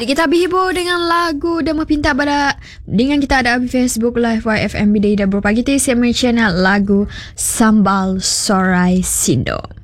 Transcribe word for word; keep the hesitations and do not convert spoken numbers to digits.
kita hibur dengan lagu Dama Pinta pada dengan kita ada di Facebook Live Y F M Bidai dan berpagi ti channel lagu Sambal Sorai Sindo.